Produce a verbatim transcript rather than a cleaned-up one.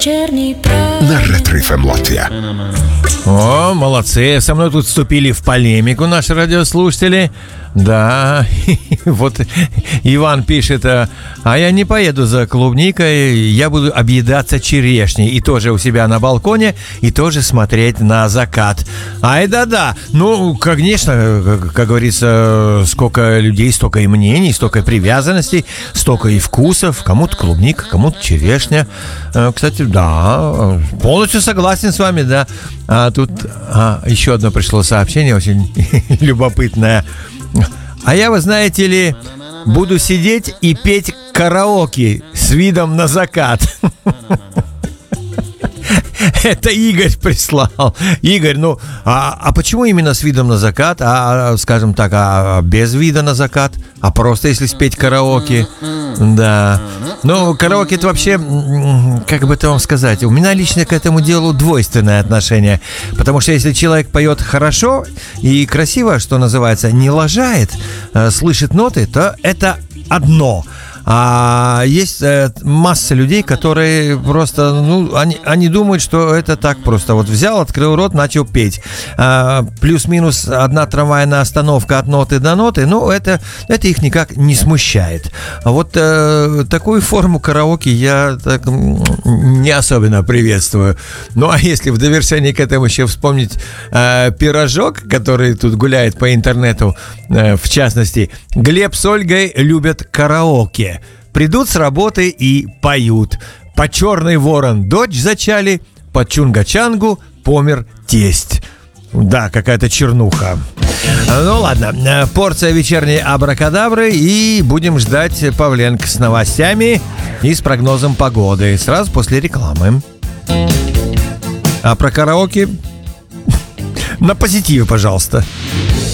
на Ретро эф эм Латвия. О, молодцы, со мной тут вступили в полемику наши радиослушатели. Да, вот Иван пишет: а я не поеду за клубникой, я буду объедаться черешней и тоже у себя на балконе, и тоже смотреть на закат. Ай да-да, ну, конечно, как, как говорится, сколько людей, столько и мнений, столько и привязанностей, столько и вкусов. Кому-то клубника, кому-то черешня. Кстати, да, полностью согласен с вами, да. А тут а, еще одно пришло сообщение, очень любопытное. А я, вы знаете ли, буду сидеть и петь караоке с видом на закат. Это Игорь прислал. Игорь, ну, а, а почему именно с видом на закат? А, скажем так, а без вида на закат? А просто если спеть караоке? Да. Ну, караоке — это вообще, как бы это вам сказать, у меня лично к этому делу двойственное отношение. Потому что если человек поет хорошо и красиво, что называется, не лажает, слышит ноты, то это одно. А есть э, масса людей, которые просто, ну, они, они думают, что это так просто. Вот взял, открыл рот, начал петь. А, плюс-минус одна трамвайная остановка от ноты до ноты, ну, это, это их никак не смущает. А вот э, такую форму караоке я так, не особенно приветствую. Ну, а если в довершении к этому еще вспомнить э, пирожок, который тут гуляет по интернету, э, в частности, Глеб с Ольгой любят караоке. Придут с работы и поют. По черный ворон дочь зачали, по чунга-чангу помер тесть. Да, какая-то чернуха. Ну ладно, порция вечерней абракадабры, и будем ждать Павленко с новостями и с прогнозом погоды сразу после рекламы. А про караоке на позитиве, пожалуйста.